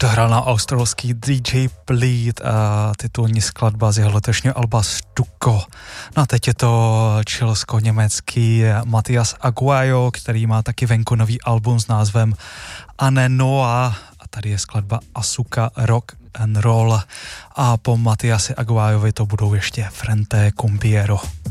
To hrál na australský DJ Bleed a titulní skladba z jeho letošního alba Stuko. No a teď je to chilsko-německý Matthias Aguayo, který má taky venku nový album s názvem Anne Noa a tady je skladba Asuka Rock and Roll a po Matthiasi Aguayovi to budou ještě Frente Cumbiero.